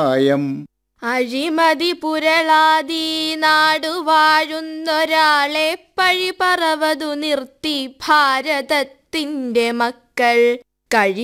അയം അഴിമതി പുരളാതി നാടുവാഴുന്നൊരാളെ പഴി പറവതു നിർത്തി ഭാരതത്തിൻ്റെ മക്കൾ